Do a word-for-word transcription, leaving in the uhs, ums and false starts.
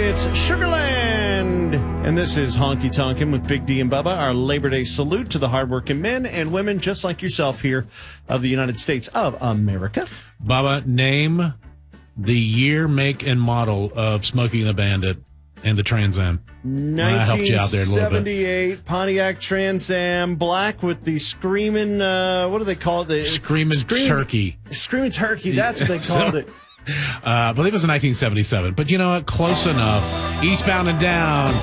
It's Sugarland. And this is Honky Tonkin' with Big D and Bubba, our Labor Day salute to the hardworking men and women just like yourself here of the United States of America. Bubba, name the year, make, and model of Smokey and the Bandit and the Trans Am. I helped you out there a little bit. nineteen seventy-eight Pontiac Trans Am, black with the screaming, uh, what do they call it? The, Screaming screaming Turkey. Screaming Turkey, that's what they called it. Uh, I believe it was in nineteen seventy-seven. But you know what? Close enough. Eastbound and Down.